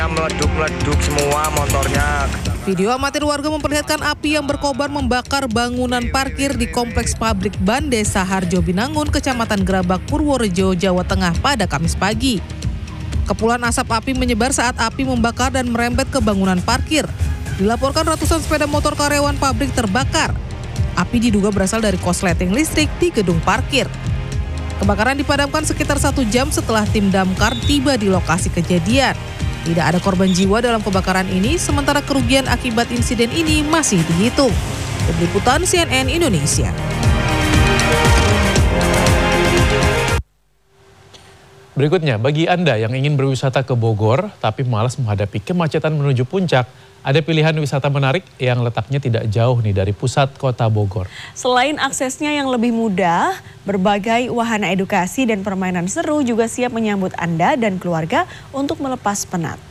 Meleduk-meleduk semua motornya. Video amatir warga memperlihatkan api yang berkobar membakar bangunan parkir di Kompleks Pabrik Ban Desa Harjo Binangun, Kecamatan Grabak, Purworejo, Jawa Tengah pada Kamis pagi. Kepulan asap api menyebar saat api membakar dan merembet ke bangunan parkir. Dilaporkan ratusan sepeda motor karyawan pabrik terbakar. Api diduga berasal dari korsleting listrik di gedung parkir. Kebakaran dipadamkan sekitar 1 jam setelah tim damkar tiba di lokasi kejadian. Tidak ada korban jiwa dalam kebakaran ini, sementara kerugian akibat insiden ini masih dihitung. Tim Liputan CNN Indonesia. Berikutnya, bagi Anda yang ingin berwisata ke Bogor tapi malas menghadapi kemacetan menuju puncak, ada pilihan wisata menarik yang letaknya tidak jauh nih dari pusat kota Bogor. Selain aksesnya yang lebih mudah, berbagai wahana edukasi dan permainan seru juga siap menyambut Anda dan keluarga untuk melepas penat.